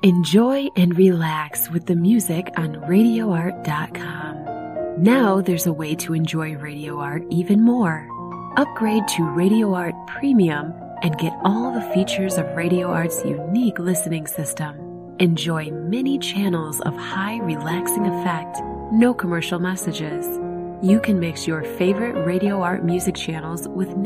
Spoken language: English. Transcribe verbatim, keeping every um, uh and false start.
Enjoy and relax with the music on radio art dot com. Now there's a way to enjoy Radio Art even more. Upgrade to Radio Art Premium and get all the features of Radio Art's unique listening system. Enjoy many channels of high relaxing effect, no commercial messages. You can mix your favorite Radio Art music channels with